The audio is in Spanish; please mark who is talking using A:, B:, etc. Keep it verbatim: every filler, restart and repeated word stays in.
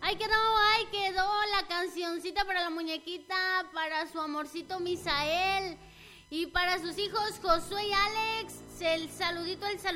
A: Ahí quedó, ahí quedó la cancioncita para la muñequita, para su amorcito Misael y para sus hijos Josué y Alex. El saludito, el saludito.